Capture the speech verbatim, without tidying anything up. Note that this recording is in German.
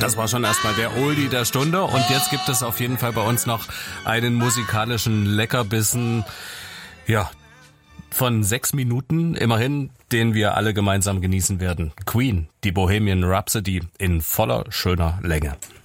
Das war schon erstmal der Oldie der Stunde und jetzt gibt es auf jeden Fall bei uns noch einen musikalischen Leckerbissen, ja, von sechs Minuten immerhin, den wir alle gemeinsam genießen werden. Queen, die Bohemian Rhapsody in voller schöner Länge.